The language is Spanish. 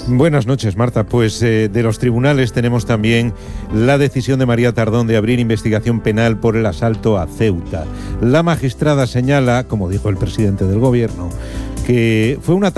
Buenas noches, Marta. Pues de los tribunales tenemos también la decisión de María Tardón de abrir investigación penal por el asalto a Ceuta. La magistrada señala, como dijo el presidente del gobierno, que fue un ataque